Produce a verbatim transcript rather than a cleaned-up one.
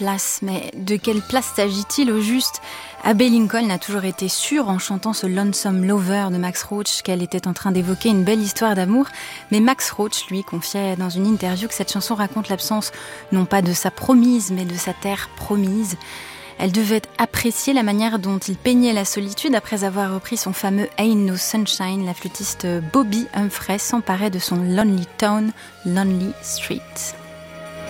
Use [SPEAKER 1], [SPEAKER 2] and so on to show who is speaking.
[SPEAKER 1] place. Mais de quelle place s'agit-il au juste ? Abbey Lincoln a toujours été sûre, en chantant ce Lonesome Lover de Max Roach, qu'elle était en train d'évoquer une belle histoire d'amour. Mais Max Roach, lui, confiait dans une interview que cette chanson raconte l'absence, non pas de sa promise, mais de sa terre promise. Elle devait apprécier la manière dont il peignait la solitude après avoir repris son fameux Ain't No Sunshine. La flûtiste Bobby Humphrey s'emparait de son Lonely Town, Lonely Street.